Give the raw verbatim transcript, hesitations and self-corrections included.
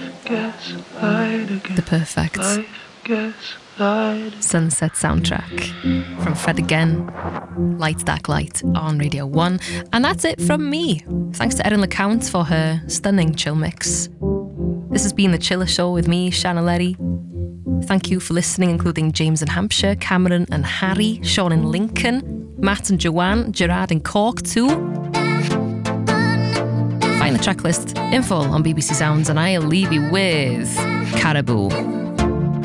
The perfect sunset soundtrack from Fred again, Light Stack Light on Radio one. And that's it from me. Thanks to Erin LeCount for her stunning chill mix. This has been The Chiller Show with me, Shanna Lerry. Thank you for listening, including James in Hampshire, Cameron and Harry, Sean in Lincoln, Matt and Joanne, Gerard in Cork too. Find the tracklist in full on B B C Sounds, and I'll leave you with Caribou.